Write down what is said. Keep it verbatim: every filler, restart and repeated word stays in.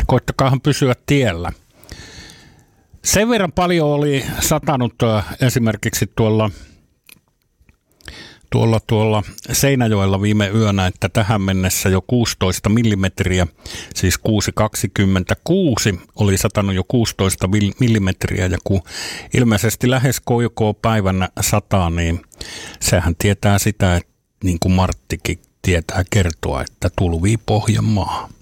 koittakaahan pysyä tiellä. Sen verran paljon oli satanut esimerkiksi tuolla, tuolla, tuolla Seinäjoella viime yönä, että tähän mennessä jo kuusitoista millimetriä, siis kuusi kaksikymmentäkuusi oli satanut jo kuusitoista millimetriä, ja kun ilmeisesti lähes koko päivänä sataa, niin sehän tietää sitä, että niin kuin Marttikin tietää kertoa, että tulvii Pohjanmaa.